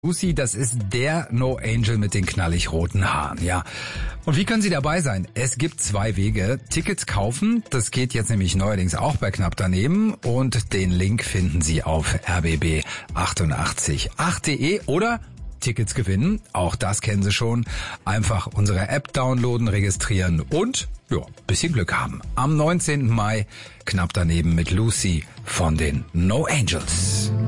Lucy, das ist der No Angel mit den knallig roten Haaren, ja. Und wie können Sie dabei sein? Es gibt 2 Wege. Tickets kaufen, das geht jetzt nämlich neuerdings auch bei Knapp daneben. Und den Link finden Sie auf rbb888.de oder Tickets gewinnen. Auch das kennen Sie schon. Einfach unsere App downloaden, registrieren und bisschen Glück haben. Am 19. Mai Knapp daneben mit Lucy von den No Angels.